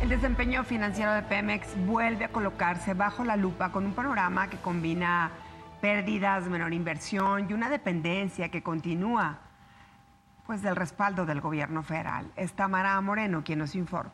El desempeño financiero de Pemex vuelve a colocarse bajo la lupa con un panorama que combina pérdidas, menor inversión y una dependencia que continúa pues del respaldo del gobierno federal. Es Tamara Moreno quien nos informa.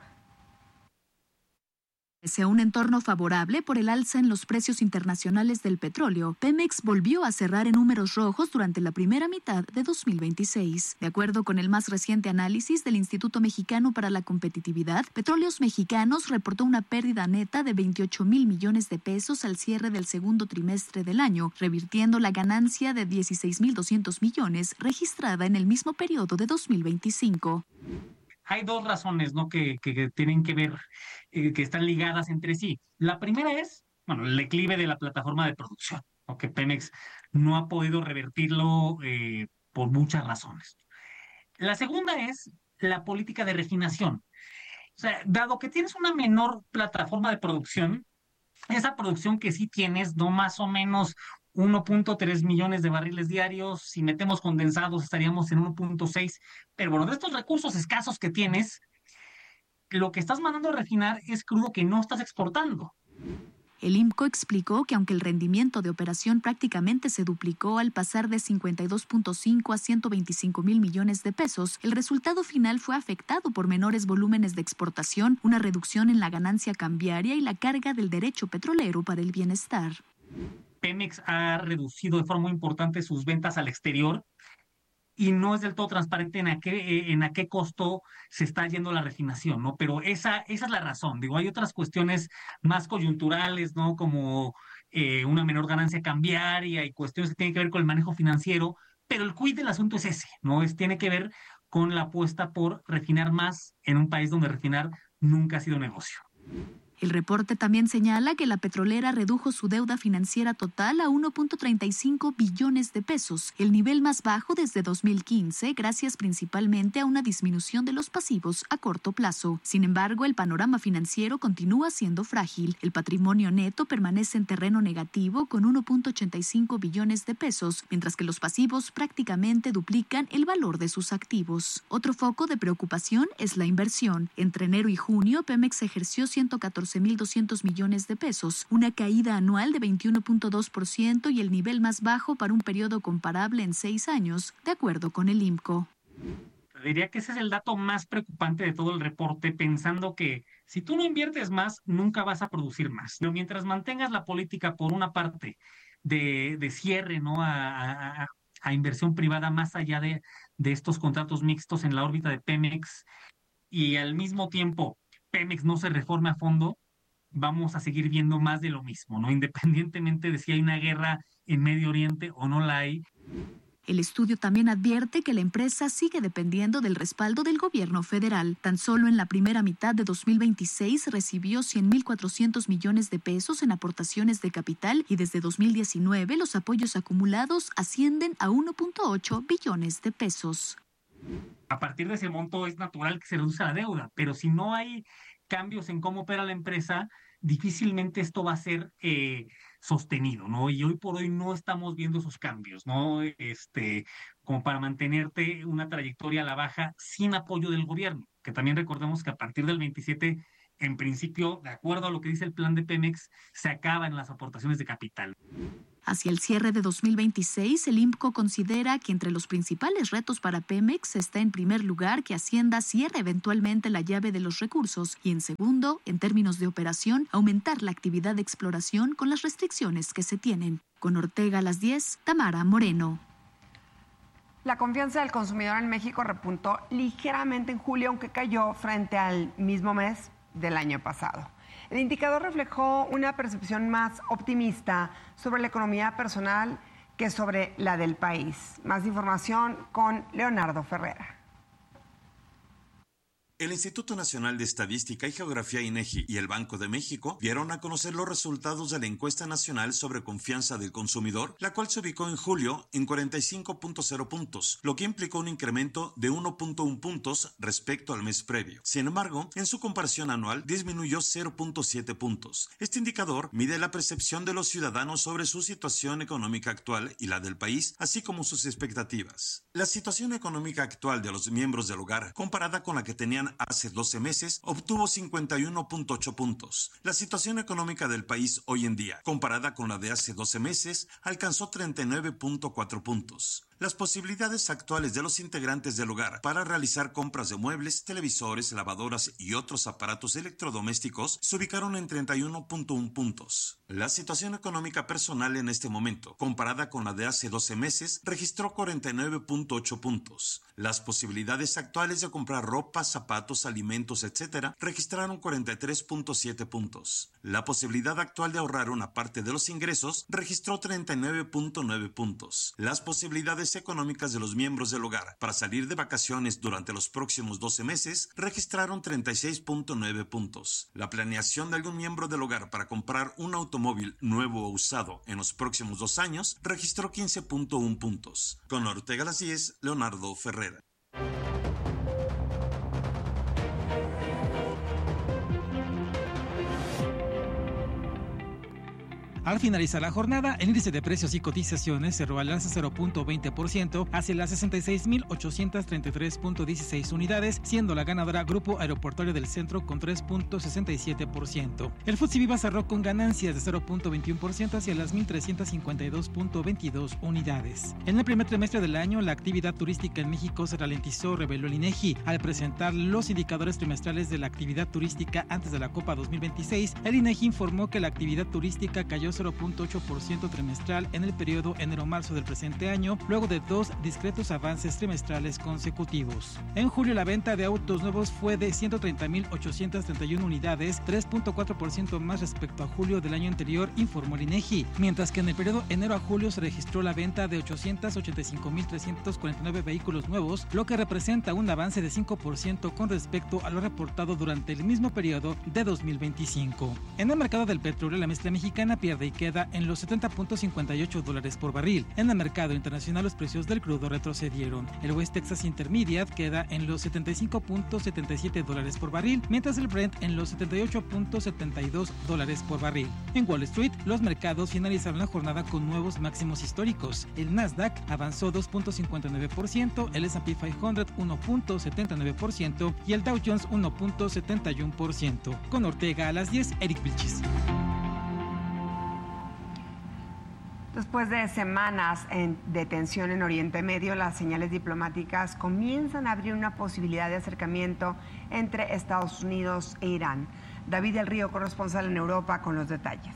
Pese a un entorno favorable por el alza en los precios internacionales del petróleo, Pemex volvió a cerrar en números rojos durante la primera mitad de 2026. De acuerdo con el más reciente análisis del Instituto Mexicano para la Competitividad, Petróleos Mexicanos reportó una pérdida neta de 28,000 millones de pesos al cierre del segundo trimestre del año, revirtiendo la ganancia de 16,200 millones registrada en el mismo periodo de 2025. Hay dos razones, ¿no?, que tienen que ver, que están ligadas entre sí. La primera es, bueno, el declive de la plataforma de producción, ¿no?, que Pemex no ha podido revertirlo por muchas razones. La segunda es la política de refinación. O sea, dado que tienes una menor plataforma de producción, esa producción que sí tienes, no más o menos 1.3 millones de barriles diarios, si metemos condensados estaríamos en 1.6, pero bueno, de estos recursos escasos que tienes, lo que estás mandando a refinar es crudo que no estás exportando. El IMCO explicó que aunque el rendimiento de operación prácticamente se duplicó al pasar de 52.5 a 125,000 millones de pesos, el resultado final fue afectado por menores volúmenes de exportación, una reducción en la ganancia cambiaria y la carga del derecho petrolero para el bienestar. Pemex ha reducido de forma muy importante sus ventas al exterior y no es del todo transparente en a qué costo se está yendo la refinación, ¿no? Pero esa es la razón. Digo, hay otras cuestiones más coyunturales, ¿no? Como una menor ganancia cambiaria y cuestiones que tienen que ver con el manejo financiero, pero el quid del asunto es ese, ¿no? Tiene que ver con la apuesta por refinar más en un país donde refinar nunca ha sido negocio. El reporte también señala que la petrolera redujo su deuda financiera total a 1.35 billones de pesos, el nivel más bajo desde 2015, gracias principalmente a una disminución de los pasivos a corto plazo. Sin embargo, el panorama financiero continúa siendo frágil. El patrimonio neto permanece en terreno negativo con 1.85 billones de pesos, mientras que los pasivos prácticamente duplican el valor de sus activos. Otro foco de preocupación es la inversión. Entre enero y junio, Pemex ejerció 114,200 millones de pesos, una caída anual de 21.2% y el nivel más bajo para un periodo comparable en 6 años, de acuerdo con el IMCO. Diría que ese es el dato más preocupante de todo el reporte, pensando que si tú no inviertes más, nunca vas a producir más. Pero mientras mantengas la política, por una parte, de cierre, ¿no?, a inversión privada más allá de estos contratos mixtos en la órbita de Pemex, y al mismo tiempo Pemex no se reforme a fondo, vamos a seguir viendo más de lo mismo, ¿no? Independientemente de si hay una guerra en Medio Oriente o no la hay. El estudio también advierte que la empresa sigue dependiendo del respaldo del gobierno federal. Tan solo en la primera mitad de 2026 recibió 100,400 millones de pesos en aportaciones de capital y desde 2019 los apoyos acumulados ascienden a 1.8 billones de pesos. A partir de ese monto es natural que se reduzca la deuda, pero si no hay cambios en cómo opera la empresa, difícilmente esto va a ser sostenido, ¿no? Y hoy por hoy no estamos viendo esos cambios, ¿no? Como para mantenerte una trayectoria a la baja sin apoyo del gobierno, que también recordemos que a partir del 27, en principio, de acuerdo a lo que dice el plan de Pemex, se acaban las aportaciones de capital. Hacia el cierre de 2026, el IMCO considera que entre los principales retos para Pemex está en primer lugar que Hacienda cierre eventualmente la llave de los recursos y en segundo, en términos de operación, aumentar la actividad de exploración con las restricciones que se tienen. Con Ortega a las 10, Tamara Moreno. La confianza del consumidor en México repuntó ligeramente en julio, aunque cayó frente al mismo mes del año pasado. El indicador reflejó una percepción más optimista sobre la economía personal que sobre la del país. Más información con Leonardo Ferrera. El Instituto Nacional de Estadística y Geografía INEGI y el Banco de México dieron a conocer los resultados de la encuesta nacional sobre confianza del consumidor, la cual se ubicó en julio en 45.0 puntos, lo que implicó un incremento de 1.1 puntos respecto al mes previo. Sin embargo, en su comparación anual disminuyó 0.7 puntos. Este indicador mide la percepción de los ciudadanos sobre su situación económica actual y la del país, así como sus expectativas. La situación económica actual de los miembros del hogar, comparada con la que tenían inflación hace 12 meses obtuvo 51.8 puntos. La situación económica del país hoy en día, comparada con la de hace 12 meses, alcanzó 39.4 puntos. Las posibilidades actuales de los integrantes del hogar para realizar compras de muebles, televisores, lavadoras y otros aparatos electrodomésticos se ubicaron en 31.1 puntos. La situación económica personal en este momento, comparada con la de hace 12 meses, registró 49.8 puntos. Las posibilidades actuales de comprar ropa, zapatos, alimentos, etc., registraron 43.7 puntos. La posibilidad actual de ahorrar una parte de los ingresos registró 39.9 puntos. Las posibilidades económicas de los miembros del hogar para salir de vacaciones durante los próximos 12 meses registraron 36.9 puntos. La planeación de algún miembro del hogar para comprar un automóvil nuevo o usado en los próximos 2 años registró 15.1 puntos. Con Ortega a las 10, Leonardo Ferrera. Al finalizar la jornada, el índice de precios y cotizaciones cerró al alza 0.20% hacia las 66.833.16 unidades, siendo la ganadora Grupo Aeroportuario del Centro con 3.67%. El FTSE Viva cerró con ganancias de 0.21% hacia las 1.352.22 unidades. En el primer trimestre del año, la actividad turística en México se ralentizó, reveló el INEGI. Al presentar los indicadores trimestrales de la actividad turística antes de la Copa 2026, el INEGI informó que la actividad turística cayó 0.8% trimestral en el periodo enero-marzo del presente año, luego de 2 discretos avances trimestrales consecutivos. En julio, la venta de autos nuevos fue de 130.831 unidades, 3.4% más respecto a julio del año anterior, informó el INEGI, mientras que en el periodo enero a julio se registró la venta de 885.349 vehículos nuevos, lo que representa un avance de 5% con respecto a lo reportado durante el mismo periodo de 2025. En el mercado del petróleo, la mezcla mexicana pierde y queda en los $70.58 por barril. En el mercado internacional, los precios del crudo retrocedieron. El West Texas Intermediate queda en los $75.77 por barril, mientras el Brent en los $78.72 por barril. En Wall Street, los mercados finalizaron la jornada con nuevos máximos históricos. El Nasdaq avanzó 2.59%, el S&P 500 1.79% y el Dow Jones 1.71%. Con Ortega a las 10, Eric Vilchis. Después de semanas de tensión en Oriente Medio, las señales diplomáticas comienzan a abrir una posibilidad de acercamiento entre Estados Unidos e Irán. David del Río, corresponsal en Europa, con los detalles.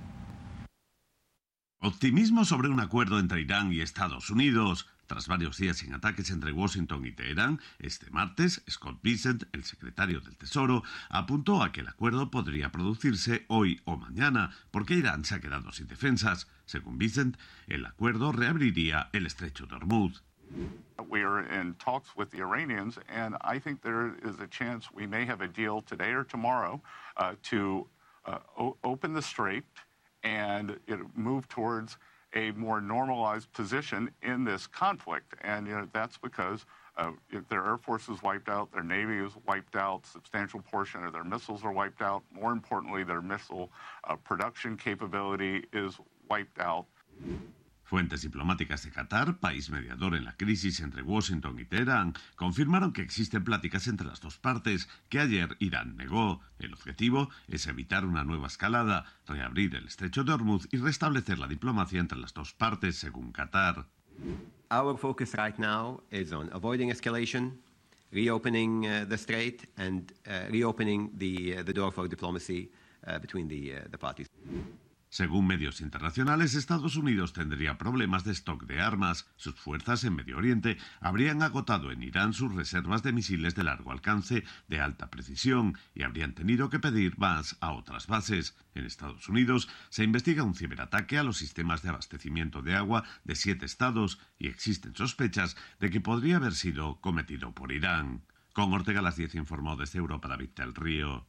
Optimismo sobre un acuerdo entre Irán y Estados Unidos. Tras varios días sin ataques entre Washington y Teherán, este martes, Scott Bessent, el secretario del Tesoro, apuntó a que el acuerdo podría producirse hoy o mañana, porque Irán se ha quedado sin defensas. Según Bessent, el acuerdo reabriría el estrecho de Hormuz. We are in talks with the Iranians, and I think there is a chance we may have a deal today or tomorrow to open the strait and move towards a more normalized position in this conflict. And that's because their air force is wiped out, their navy is wiped out, substantial portion of their missiles are wiped out. More importantly, their missile production capability is wiped out. Fuentes diplomáticas de Qatar, país mediador en la crisis entre Washington y Teherán, confirmaron que existen pláticas entre las dos partes, que ayer Irán negó. El objetivo es evitar una nueva escalada, reabrir el estrecho de Hormuz y restablecer la diplomacia entre las dos partes, según Qatar. Our focus right now is on avoiding escalation, reopening the strait and reopening the door for diplomacy between the parties. Según medios internacionales, Estados Unidos tendría problemas de stock de armas. Sus fuerzas en Medio Oriente habrían agotado en Irán sus reservas de misiles de largo alcance de alta precisión y habrían tenido que pedir más a otras bases. En Estados Unidos se investiga un ciberataque a los sistemas de abastecimiento de agua de 7 estados y existen sospechas de que podría haber sido cometido por Irán. Con Ortega a las 10 informó desde Europa David del Río.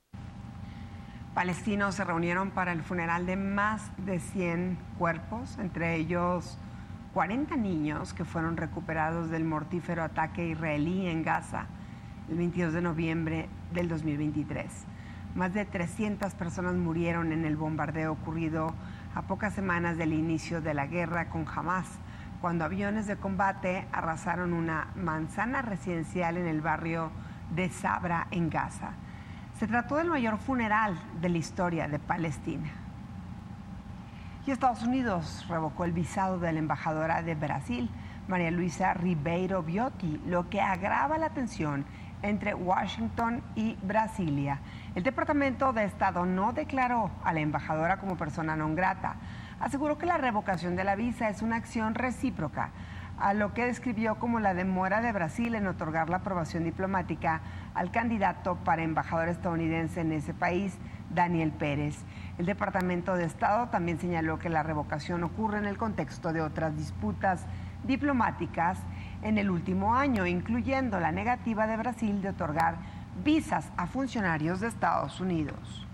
Palestinos se reunieron para el funeral de más de 100 cuerpos, entre ellos 40 niños que fueron recuperados del mortífero ataque israelí en Gaza el 22 de noviembre del 2023. Más de 300 personas murieron en el bombardeo ocurrido a pocas semanas del inicio de la guerra con Hamas, cuando aviones de combate arrasaron una manzana residencial en el barrio de Sabra en Gaza. Se trató del mayor funeral de la historia de Palestina. Y Estados Unidos revocó el visado de la embajadora de Brasil, María Luisa Ribeiro Biotti, lo que agrava la tensión entre Washington y Brasilia. El Departamento de Estado no declaró a la embajadora como persona non grata. Aseguró que la revocación de la visa es una acción recíproca, a lo que describió como la demora de Brasil en otorgar la aprobación diplomática al candidato para embajador estadounidense en ese país, Daniel Pérez. El Departamento de Estado también señaló que la revocación ocurre en el contexto de otras disputas diplomáticas en el último año, incluyendo la negativa de Brasil de otorgar visas a funcionarios de Estados Unidos.